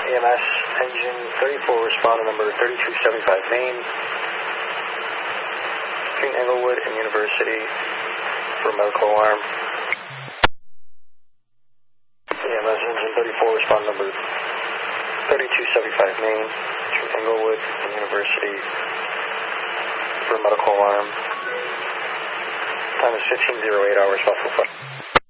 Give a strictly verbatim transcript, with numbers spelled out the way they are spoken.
E M S engine thirty-four, respond to number thirty-two seventy-five Main, between Englewood and University for medical alarm. E M S engine thirty-four, respond to number thirty-two seventy-five Main, between Englewood and University for medical alarm. Time is fifteen oh eight hours, Buffalo.